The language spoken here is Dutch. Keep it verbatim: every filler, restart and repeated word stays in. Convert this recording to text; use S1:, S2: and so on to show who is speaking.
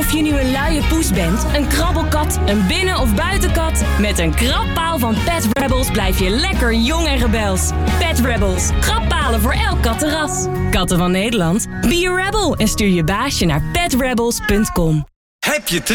S1: Of je nu een luie poes bent, een krabbelkat, een binnen- of buitenkat, met een krabpaal van Pet Rebels blijf je lekker jong en rebels. Pet Rebels, krabbalen voor elk kattenras. Katten van Nederland, be a rebel en stuur je baasje naar pet rebels punt com.
S2: Heb je